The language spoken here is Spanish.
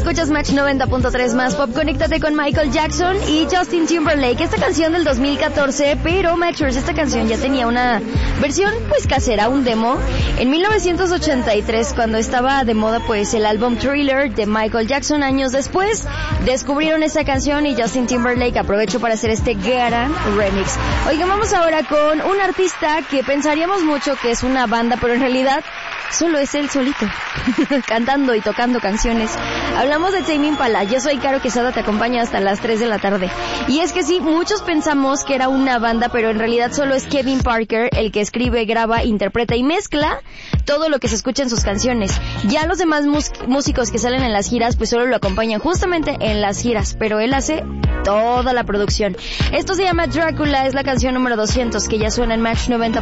Escuchas Match 90.3 más pop. Conéctate con Michael Jackson y Justin Timberlake. Esta canción del 2014, pero Matchers, esta canción ya tenía una versión pues casera, un demo. En 1983, cuando estaba de moda pues el álbum Thriller de Michael Jackson, años después descubrieron esta canción y Justin Timberlake aprovechó para hacer este gran remix. Oigan, vamos ahora con un artista que pensaríamos mucho que es una banda, pero en realidad solo es él solito, cantando y tocando canciones. Hablamos de Tame Impala. Yo soy Caro Quesada, te acompaño hasta las 3 de la tarde. Y es que sí, muchos pensamos que era una banda, pero en realidad solo es Kevin Parker el que escribe, graba, interpreta y mezcla todo lo que se escucha en sus canciones. Ya los demás músicos que salen en las giras, pues solo lo acompañan justamente en las giras, pero él hace toda la producción. Esto se llama Drácula, es la canción número 200 que ya suena en Match 90.